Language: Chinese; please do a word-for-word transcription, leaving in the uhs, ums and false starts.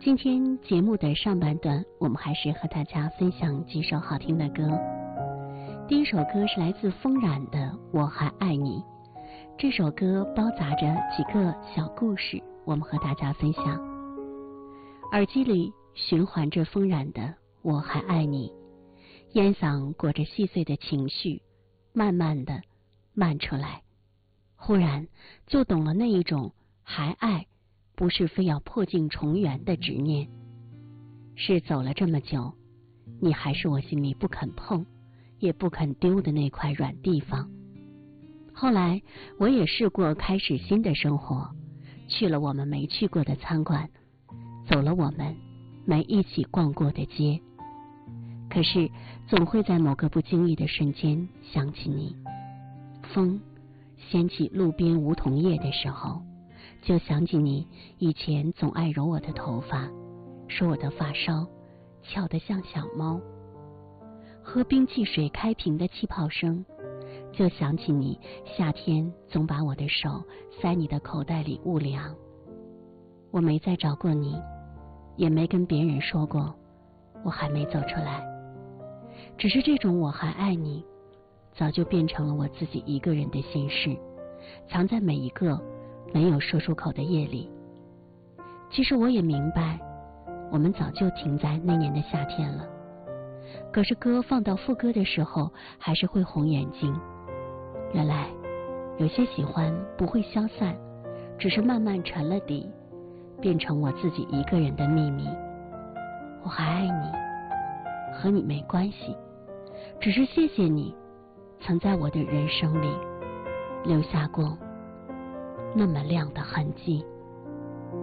今天节目的上半段，我们还是和大家分享几首好听的歌。第一首歌是来自风染的《我还爱你》，这首歌包杂着几个小故事，我们和大家分享。耳机里循环着风染的《我还爱你》，烟嗓裹着细碎的情绪，慢慢的漫出来，忽然就懂了那一种还爱不是非要破镜重圆的执念，是走了这么久，你还是我心里不肯碰也不肯丢的那块软地方。后来我也试过开始新的生活，去了我们没去过的餐馆，走了我们没一起逛过的街，可是总会在某个不经意的瞬间想起你。风掀起路边梧桐叶的时候，就想起你以前总爱揉我的头发，说我的发梢翘得像小猫。喝冰汽水开瓶的气泡声，就想起你夏天总把我的手塞你的口袋里捂凉。我没再找过你，也没跟别人说过我还没走出来，只是这种我还爱你早就变成了我自己一个人的心事，藏在每一个没有说出口的夜里。其实我也明白，我们早就停在那年的夏天了，可是歌放到副歌的时候还是会红眼睛。原来有些喜欢不会消散，只是慢慢沉了底，变成我自己一个人的秘密。我还爱你，和你没关系，只是谢谢你曾在我的人生里留下过那么亮的痕迹。